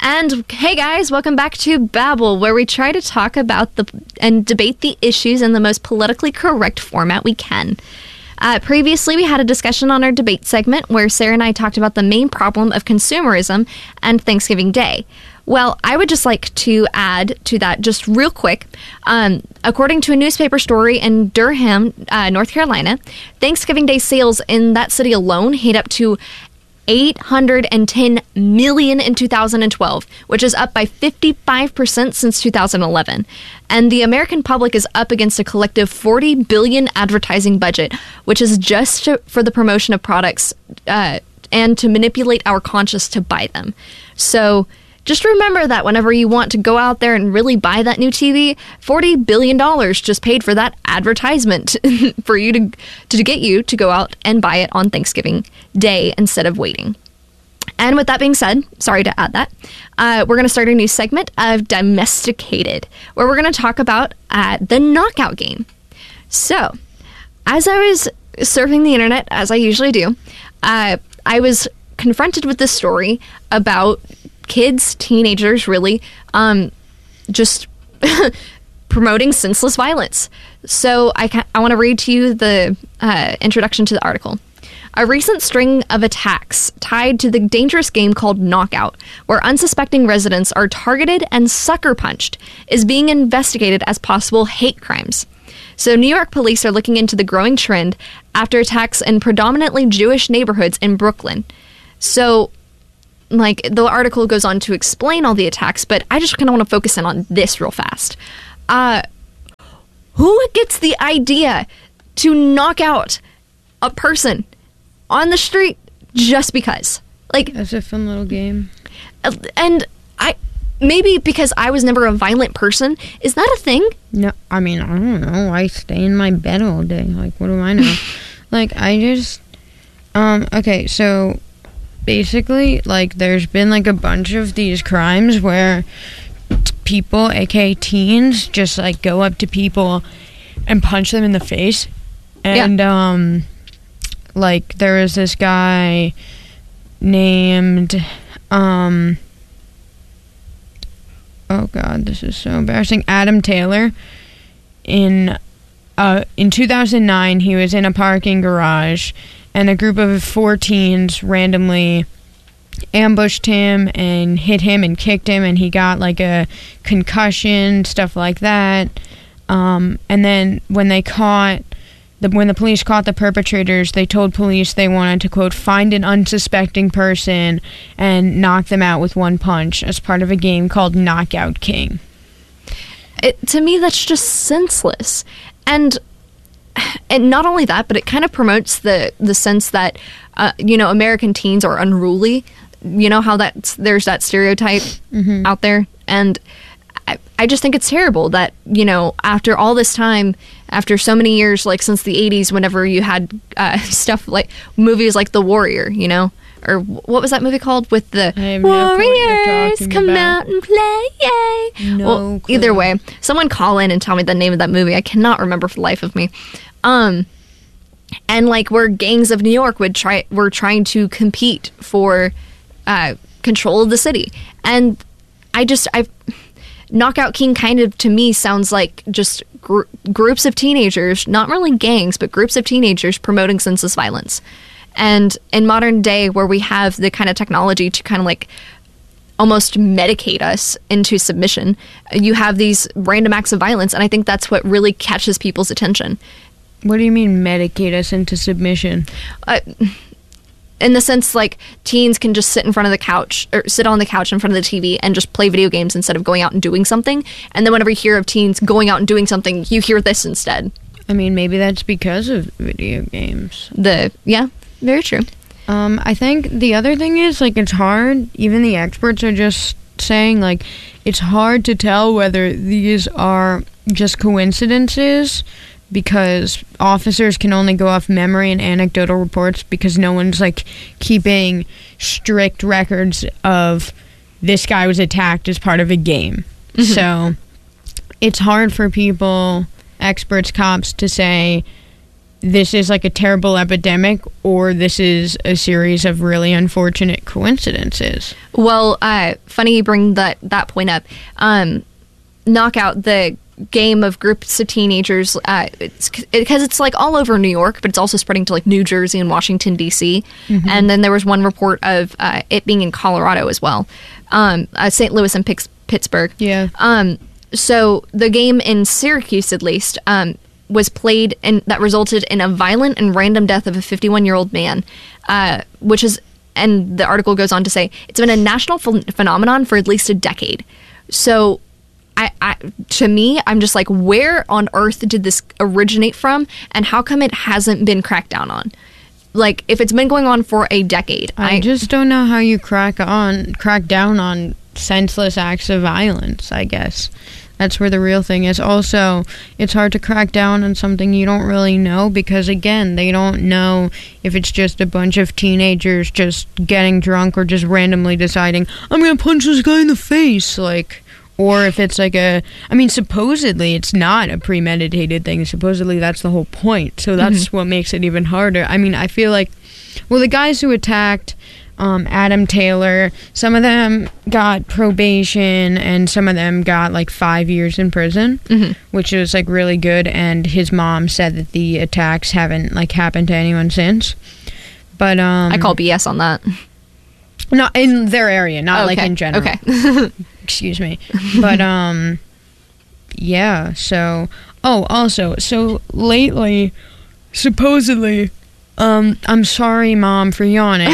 And hey guys, welcome back to Babble, where we try to talk about and debate the issues in the most politically correct format we can. Previously, we had a discussion on our debate segment where Sarah and I talked about the main problem of consumerism and Thanksgiving Day. Well, I would just like to add to that just real quick. According to a newspaper story in Durham, North Carolina, Thanksgiving Day sales in that city alone hit up to $810 million in 2012, which is up by 55% since 2011. And the American public is up against a collective $40 billion advertising budget, which is just for the promotion of products and to manipulate our conscience to buy them. So just remember that whenever you want to go out there and really buy that new TV, $40 billion just paid for that advertisement for you to get you to go out and buy it on Thanksgiving Day instead of waiting. And with that being said, sorry to add that, we're going to start a new segment of Domesticated, where we're going to talk about the knockout game. So, as I was surfing the internet, as I usually do, I was confronted with this story about kids, teenagers, really, just promoting senseless violence. So I want to read to you the introduction to the article. A recent string of attacks tied to the dangerous game called Knockout, where unsuspecting residents are targeted and sucker punched, is being investigated as possible hate crimes. So New York police are looking into the growing trend after attacks in predominantly Jewish neighborhoods in Brooklyn. So the article goes on to explain all the attacks, but I just kind of want to focus in on this real fast. Who gets the idea to knock out a person on the street just because? That's a fun little game. And maybe because I was never a violent person. Is that a thing? No, I mean, I don't know. I stay in my bed all day. What do I know? Okay, so basically, there's been, a bunch of these crimes where people, aka teens, just, go up to people and punch them in the face. And, there was this guy named, oh, God, this is so embarrassing, Adam Taylor. In 2009, he was in a parking garage, and a group of 4 teens randomly ambushed him and hit him and kicked him, and he got a concussion, stuff like that. And then when the police caught the perpetrators, they told police they wanted to, quote, find an unsuspecting person and knock them out with one punch as part of a game called Knockout King. To me, that's just senseless. And not only that, but it kind of promotes the sense that, American teens are unruly. You know how there's that stereotype out there? And I just think it's terrible that, after all this time, after so many years, since the 80s, whenever you had stuff movies like The Warrior, or what was that movie called with the Warriors come out and play, yay. No clue. Either way, someone call in and tell me the name of that movie. I cannot remember for the life of me. And where gangs of New York were trying to compete for control of the city. And Knockout King kind of, to me, sounds like just groups of teenagers, not really gangs, but groups of teenagers promoting senseless violence. And in modern day, where we have the kind of technology to kind of almost medicate us into submission, you have these random acts of violence, and I think that's what really catches people's attention. What do you mean medicate us into submission? In the sense, teens can just sit in front of the couch, or sit on the couch in front of the TV and just play video games instead of going out and doing something. And then whenever you hear of teens going out and doing something, you hear this instead. I mean, maybe that's because of video games. Yeah, very true. I think the other thing is, it's hard, even the experts are just saying, it's hard to tell whether these are just coincidences, because officers can only go off memory and anecdotal reports because no one's keeping strict records of this guy was attacked as part of a game. Mm-hmm. So it's hard for people, experts, cops, to say this is like a terrible epidemic or this is a series of really unfortunate coincidences. Well, funny you bring that point up. Knockout, the game of groups of teenagers, because it's like all over New York, but it's also spreading to like New Jersey and Washington, D.C. Mm-hmm. And then there was one report of it being in Colorado as well, St. Louis and Pittsburgh. Yeah. So the game in Syracuse, at least, was played, and that resulted in a violent and random death of a 51-year-old man, which is, and the article goes on to say, it's been a national phenomenon for at least a decade. So, to me, I'm just like, where on earth did this originate from, and how come it hasn't been cracked down on? Like, if it's been going on for a decade, I just don't know how you crack down on senseless acts of violence, I guess. That's where the real thing is. Also, it's hard to crack down on something you don't really know because, again, they don't know if it's just a bunch of teenagers just getting drunk or just randomly deciding, I'm going to punch this guy in the face, like, or if it's like supposedly it's not a premeditated thing. Supposedly that's the whole point. So that's what makes it even harder. I mean, I feel like, well, the guys who attacked Adam Taylor, some of them got probation and some of them got like 5 years in prison, which was like really good, and his mom said that the attacks haven't like happened to anyone since. But I call BS on that. Not in their area, not like in general. Okay. Excuse me. But yeah, so so lately supposedly I'm sorry, Mom, for yawning.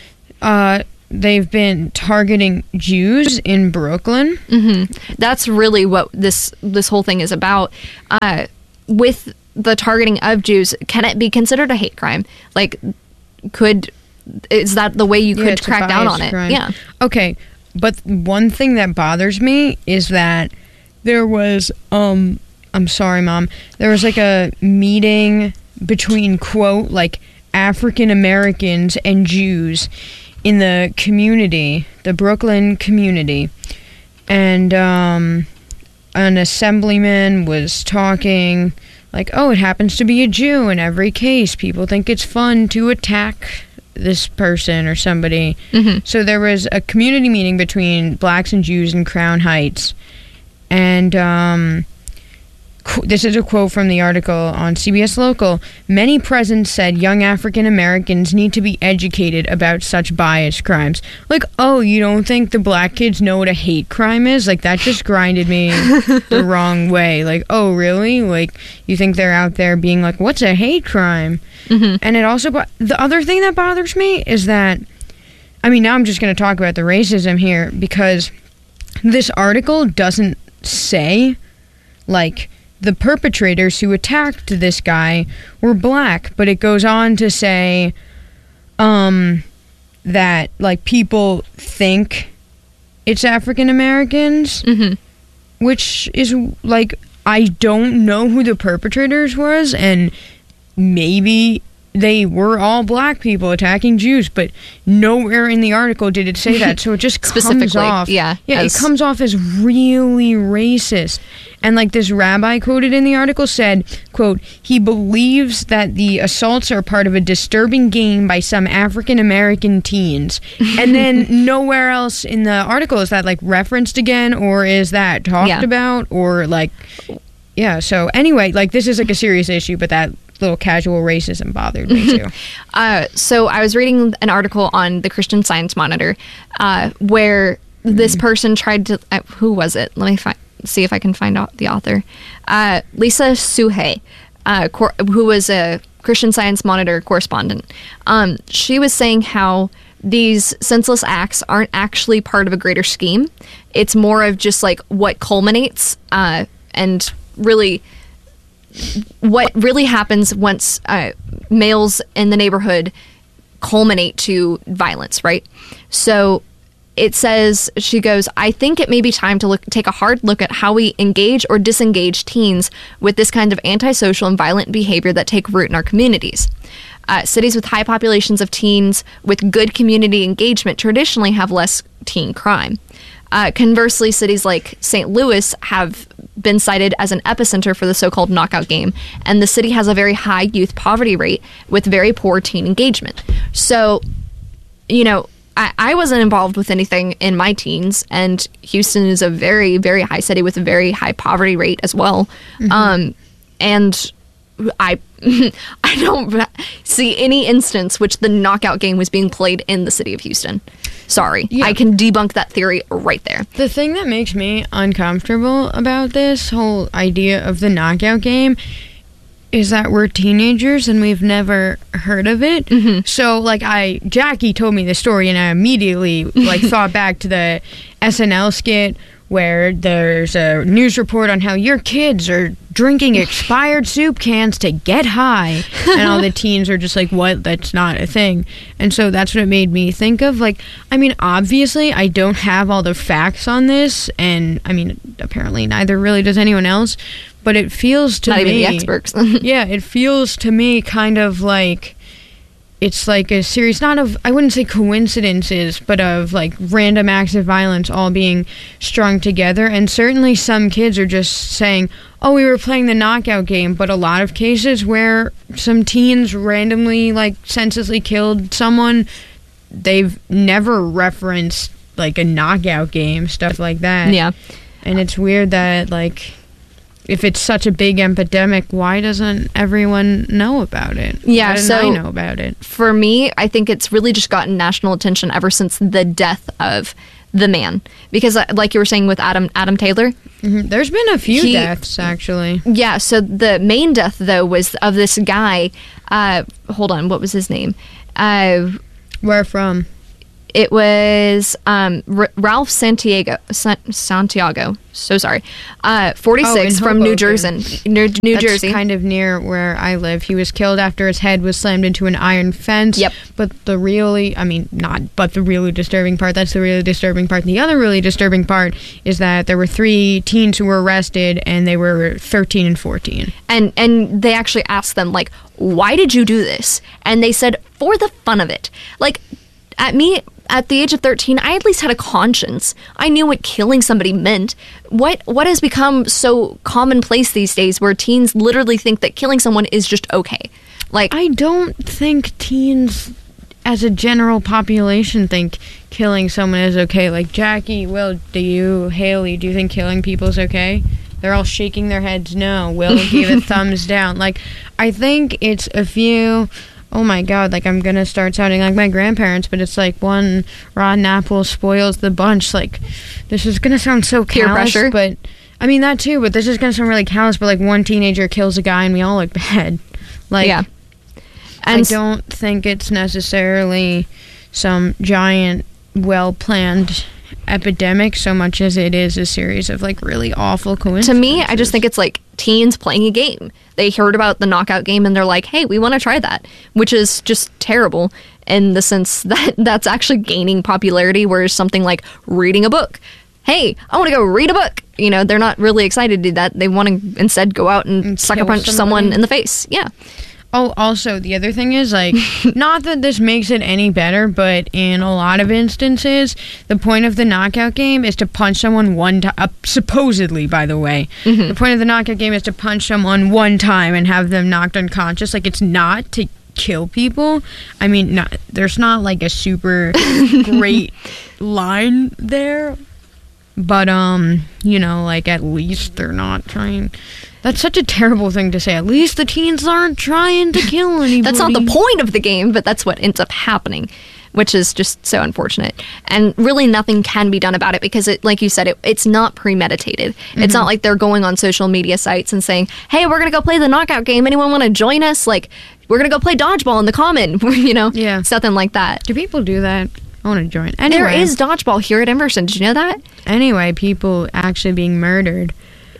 They've been targeting Jews in Brooklyn. That's really what this whole thing is about. With the targeting of Jews, can it be considered a hate crime? Like, is that the way you could crack down on it? Crime. Yeah. Okay, but one thing that bothers me is that there was, I'm sorry, Mom, there was like a meeting between, quote, like, African Americans and Jews in the community, the Brooklyn community, and an assemblyman was talking like, oh, it happens to be a Jew in every case. People think it's fun to attack this person or somebody. So there was a community meeting between blacks and Jews in Crown Heights, and this is a quote from the article on CBS Local. Many present said young African Americans need to be educated about such bias crimes. Like, oh, you don't think the black kids know what a hate crime is? Like, that just grinded me the wrong way. Like, oh, really? Like, you think they're out there being like, what's a hate crime? And it also, the other thing that bothers me is that, I mean, now I'm just going to talk about the racism here, because this article doesn't say, like, the perpetrators who attacked this guy were black, but it goes on to say that, like, people think it's African Americans, which is, like, I don't know who the perpetrators was, and maybe they were all black people attacking Jews, but nowhere in the article did it say that, so it just comes off. It comes off as really racist. And like this rabbi quoted in the article said, quote, he believes that the assaults are part of a disturbing game by some African American teens. And then nowhere else in the article is that like referenced again, or is that talked about, or like, so anyway, like this is like a serious issue, but that little casual racism bothered me too. So I was reading an article on the Christian Science Monitor where this person tried to, who was it? Let me see if I can find out the author. Lisa Suhe, who was a Christian Science Monitor correspondent. She was saying how these senseless acts aren't actually part of a greater scheme. It's more of just like what culminates and really what really happens once males in the neighborhood culminate to violence, right? So it says, she goes, I think it may be time to take a hard look at how we engage or disengage teens with this kind of antisocial and violent behavior that take root in our communities. Cities with high populations of teens with good community engagement traditionally have less teen crime. Conversely, cities like St. Louis have been cited as an epicenter for the so-called knockout game, and the city has a very high youth poverty rate with very poor teen engagement. So, you know, I wasn't involved with anything in my teens, and Houston is a very, very high city with a very high poverty rate as well. And I don't see any instance which the knockout game was being played in the city of Houston. Sorry. Yeah. I can debunk that theory right there. The thing that makes me uncomfortable about this whole idea of the knockout game is that we're teenagers and we've never heard of it. So, like, Jackie told me the story, and I immediately, like, thought back to the SNL skit where there's a news report on how your kids are drinking expired soup cans to get high. And all the teens are just like, what? That's not a thing. And so that's what it made me think of. Like, I mean, obviously, I don't have all the facts on this. And, I mean, apparently neither really does anyone else. But it feels to me... Not even the experts. Yeah, it feels to me kind of like... It's like a series, not of, I wouldn't say coincidences, but of like random acts of violence all being strung together. And certainly some kids are just saying, oh, we were playing the knockout game. But a lot of cases where some teens randomly, like, senselessly killed someone, they've never referenced like a knockout game, stuff like that. Yeah. And it's weird that, like, if it's such a big epidemic, why doesn't everyone know about it? Yeah, why didn't I know about it? For me, I think it's really just gotten national attention ever since the death of the man. Because, like you were saying with Adam Taylor. There's been a few deaths, actually. Yeah, so the main death, though, was of this guy. Hold on, what was his name? Where from? It was Ralph Santiago. So sorry. 46 from New Jersey. That's kind of near where I live. He was killed after his head was slammed into an iron fence. Yep. But the really disturbing part, that's the really disturbing part. The other really disturbing part is that there were 3 teens who were arrested, and they were 13 and 14. And they actually asked them, like, why did you do this? And they said, for the fun of it. Like, at the age of 13, I at least had a conscience. I knew what killing somebody meant. What has become so commonplace these days where teens literally think that killing someone is just okay? Like, I don't think teens as a general population think killing someone is okay. Like, Jackie, Will, Haley, do you think killing people is okay? They're all shaking their heads no. Will gave a thumbs down. Like, I think it's a few... Oh my God, like, I'm gonna start sounding like my grandparents, but it's like one rotten apple spoils the bunch. Like, this is gonna sound so callous. Peer pressure. But, I mean, that too, but this is gonna sound really callous, but, like, one teenager kills a guy and we all look bad. Like, yeah. And I don't think it's necessarily some giant, well-planned epidemic so much as it is a series of, like, really awful coincidences. To me, I just think it's like teens playing a game. They heard about the knockout game and they're like, hey, we want to try that, which is just terrible in the sense that that's actually gaining popularity, whereas something like reading a book, hey, I want to go read a book. You know, they're not really excited to do that. They want to instead go out and sucker punch someone in the face. Yeah. Oh, also, the other thing is, like, not that this makes it any better, but in a lot of instances, the point of the knockout game is to punch someone one time, supposedly, by the way. The point of the knockout game is to punch someone one time and have them knocked unconscious. Like, it's not to kill people. I mean, there's not, like, a super great line there, but, you know, like, at least they're not trying... That's such a terrible thing to say. At least the teens aren't trying to kill anybody. That's not the point of the game, but that's what ends up happening, which is just so unfortunate. And really nothing can be done about it because, like you said, it's not premeditated. It's not like they're going on social media sites and saying, hey, we're going to go play the knockout game. Anyone want to join us? Like, we're going to go play dodgeball in the common. You know? Yeah. It's nothing like that. Do people do that? I want to join. Anyway, there is dodgeball here at Emerson. Did you know that? Anyway, people actually being murdered.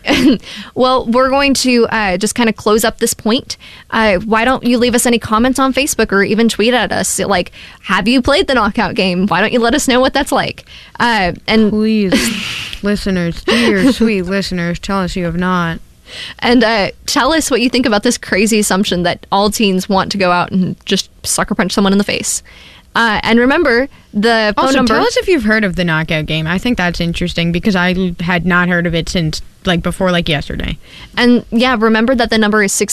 Well, we're going to just kind of close up this point. Why don't you leave us any comments on Facebook or even tweet at us? Like, have you played the knockout game? Why don't you let us know what that's like? And please, listeners, dear sweet listeners, tell us you have not. And tell us what you think about this crazy assumption that all teens want to go out and just sucker punch someone in the face. And remember, the phone Also, number... tell us if you've heard of the knockout game. I think that's interesting because I had not heard of it since, before, yesterday. And, yeah, remember that the number is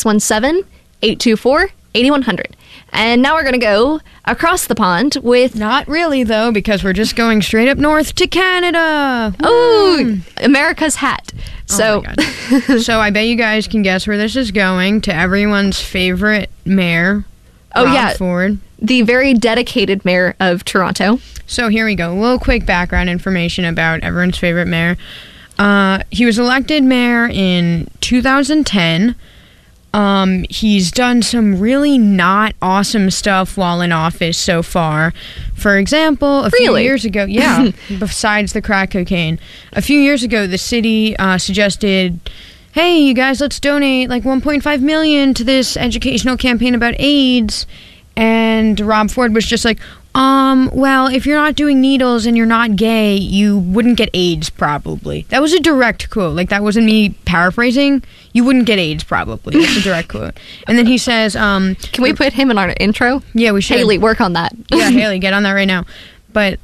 617-824-8100. And now we're going to go across the pond with... Not really, though, because we're just going straight up north to Canada. Oh, America's hat. So, oh my God. So I bet you guys can guess where this is going, to everyone's favorite mayor, Rob Ford. The very dedicated mayor of Toronto. So here we go. A little quick background information about everyone's favorite mayor. He was elected mayor in 2010. He's done some really not awesome stuff while in office so far. For example, a few years ago, besides the crack cocaine, a few years ago, the city suggested, hey, you guys, let's donate $1.5 million to this educational campaign about AIDS. And Rob Ford was just like, well, if you're not doing needles and you're not gay, you wouldn't get AIDS, probably. That was a direct quote. That wasn't me paraphrasing. You wouldn't get AIDS, probably. That's a direct quote. And then he says... Can we put him in our intro? Yeah, we should. Haley, work on that. Yeah, Haley, get on that right now. But,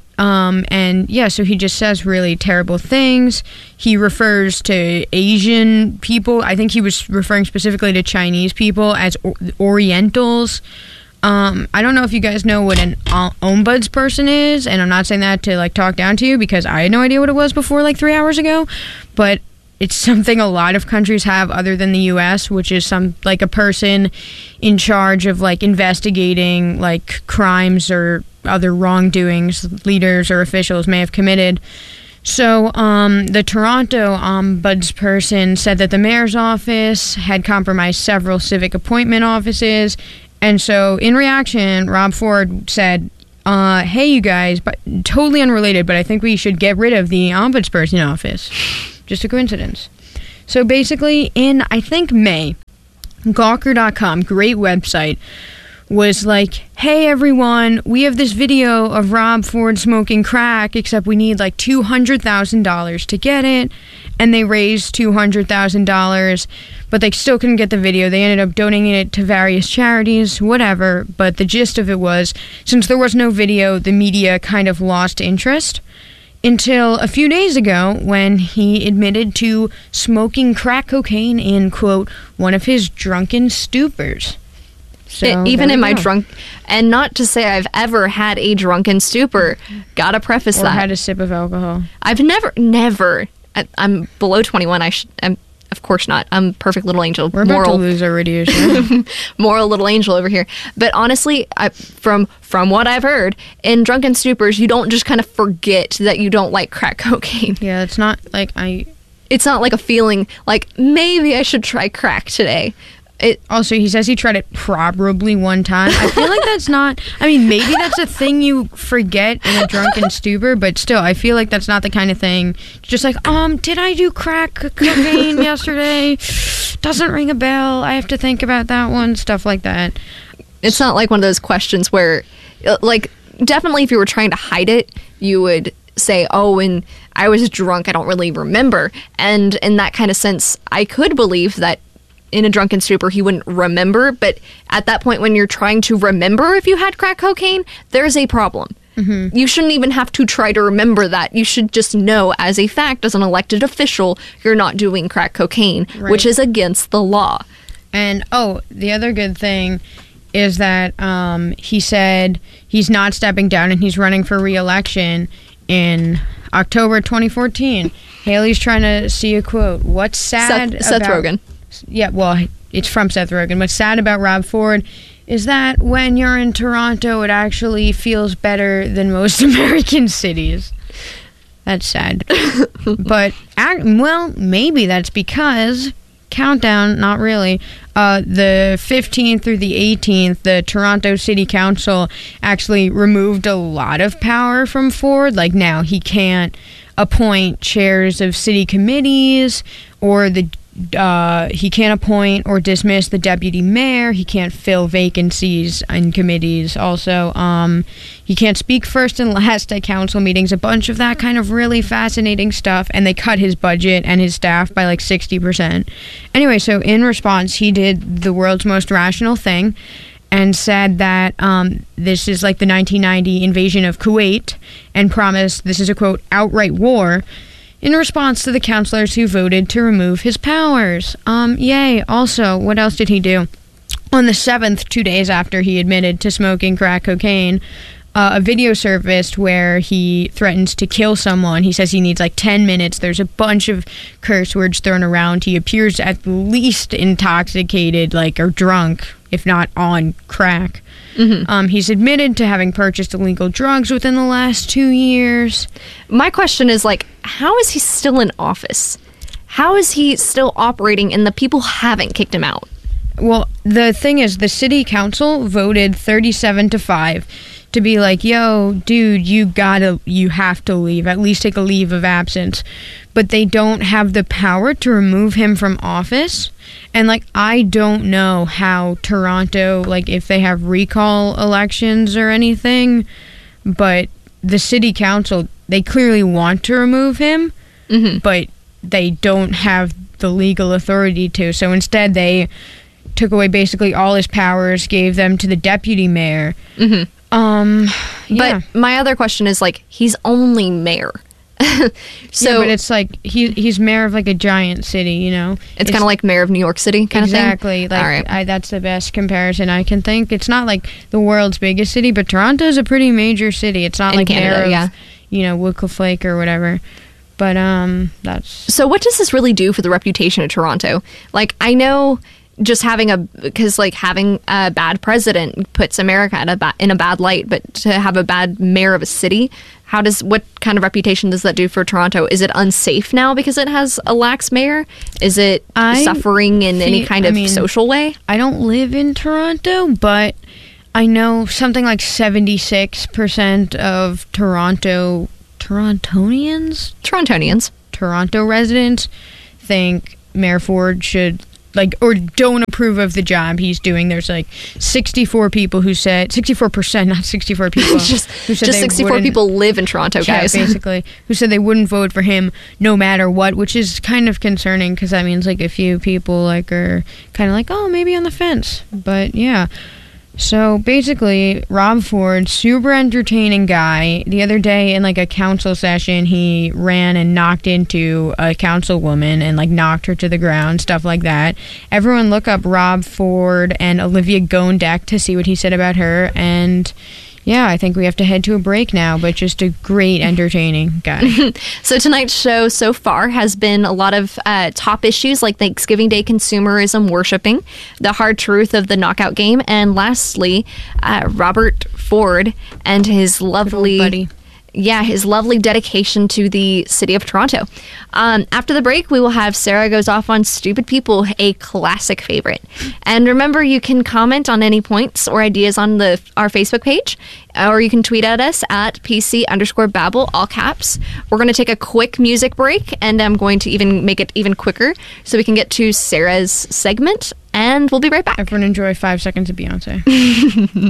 so he just says really terrible things. He refers to Asian people. I think he was referring specifically to Chinese people as Orientals. I don't know if you guys know what an ombudsperson is, and I'm not saying that to talk down to you because I had no idea what it was before 3 hours ago, but it's something a lot of countries have other than the U.S., which is a person in charge of investigating crimes or other wrongdoings leaders or officials may have committed. So the Toronto ombudsperson said that the mayor's office had compromised several civic appointment offices. And so, in reaction, Rob Ford said, hey, you guys, but totally unrelated, but I think we should get rid of the ombudsperson office. Just a coincidence. So, basically, in, I think, May, Gawker.com, great website, was like, hey, everyone, we have this video of Rob Ford smoking crack, except we need $200,000 to get it. And they raised $200,000, but they still couldn't get the video. They ended up donating it to various charities, whatever. But the gist of it was, since there was no video, the media kind of lost interest. Until a few days ago, when he admitted to smoking crack cocaine in, quote, one of his drunken stupors. So, even in my drunk, and not to say I've ever had a drunken stupor, gotta preface that. Or had a sip of alcohol. I've never. I'm below 21. I'm, of course not. I'm perfect little angel. We're about to lose our radio show. Moral little angel over here. But honestly, from what I've heard, in drunken stupors, you don't just kind of forget that you don't like crack cocaine. Yeah, it's not It's not like a feeling maybe I should try crack today. Also, he says he tried it probably one time. I feel like that's not... maybe that's a thing you forget in a drunken stupor, but still, I feel like that's not the kind of thing... Just did I do crack cocaine yesterday? Doesn't ring a bell. I have to think about that one. Stuff like that. It's not like one of those questions where... definitely if you were trying to hide it, you would say, oh, and I was drunk, I don't really remember. And in that kind of sense, I could believe that in a drunken stupor, he wouldn't remember. But at that point, when you're trying to remember if you had crack cocaine, there's a problem. Mm-hmm. You shouldn't even have to try to remember that. You should just know as a fact, as an elected official, you're not doing crack cocaine, right, which is against the law. And, the other good thing is that he said he's not stepping down and he's running for re-election in October 2014. Haley's trying to see a quote. What's sad Seth Rogen. Yeah, well, it's from Seth Rogen. What's sad about Rob Ford is that when you're in Toronto, it actually feels better than most American cities. That's sad. But, maybe that's because, countdown, not really, the 15th through the 18th, the Toronto City Council actually removed a lot of power from Ford. Now he can't appoint chairs of city committees or he can't appoint or dismiss the deputy mayor. He can't fill vacancies in committees. Also, he can't speak first and last at council meetings. A bunch of that kind of really fascinating stuff. And they cut his budget and his staff by 60%. Anyway, so in response, he did the world's most rational thing. and said that this is like the 1990 invasion of Kuwait, and promised this is a, quote, outright war in response to the councilors who voted to remove his powers. Yay. Also, what else did he do? On the 7th, 2 days after he admitted to smoking crack cocaine, a video surfaced where he threatens to kill someone. He says he needs like 10 minutes. There's a bunch of curse words thrown around. He appears at least intoxicated, like, or drunk, if not on crack. Mm-hmm. He's admitted to having purchased illegal drugs within the last 2 years. My question is, like, how is he still in office? How is he still operating and the people haven't kicked him out? Well, the thing is, the city council voted 37-5 to be like, yo, dude, you have to leave, at least take a leave of absence. But they don't have the power to remove him from office. And, like, I don't know how Toronto, like, if they have recall elections or anything, but the city council, they clearly want to remove him, mm-hmm. but they don't have the legal authority to. So instead, they took away basically all his powers, gave them to the deputy mayor. Mm-hmm. Yeah. But my other question is, like, he's only mayor. So, yeah, but it's like he's mayor of like a giant city, you know. It's kind of like mayor of New York City kind of thing. Exactly. Like, all right. That's the best comparison I can think. It's not like the world's biggest city, but Toronto's a pretty major city. It's not in like Canada, mayor of, you know, Wycliffe Lake or whatever. But that's. So what does this really do for the reputation of Toronto? Like, I know just having a bad president puts America in a bad light, but to have a bad mayor of a city, what kind of reputation does that do for Toronto? Is it unsafe now because it has a lax mayor? Is it suffering in any kind of social way? I don't live in Toronto, but I know something like 76% of Toronto residents think Mayor Ford should, like, or don't approve of the job he's doing. There's like 64 people who said 64%, not 64 people. just 64 people live in Toronto, guys. Yeah, basically, who said they wouldn't vote for him no matter what, which is kind of concerning because that means like a few people like are kind of like, oh, maybe on the fence. But yeah. So basically, Rob Ford, super entertaining guy. The other day in like a council session, he ran and knocked into a councilwoman and like knocked her to the ground, stuff like that. Everyone look up Rob Ford and Olivia Gondek to see what he said about her. And yeah, I think we have to head to a break now, but just a great, entertaining guy. So tonight's show so far has been a lot of top issues like Thanksgiving Day consumerism worshiping, the hard truth of the knockout game, and lastly, Robert Ford and his lovely dedication to the city of Toronto. After the break, we will have Sarah Goes Off on Stupid People, a classic favorite. And remember, you can comment on any points or ideas on our Facebook page, or you can tweet at us at PC_Babble, all caps. We're going to take a quick music break, and I'm going to even make it even quicker so we can get to Sarah's segment, and we'll be right back. Everyone enjoy 5 seconds of Beyonce.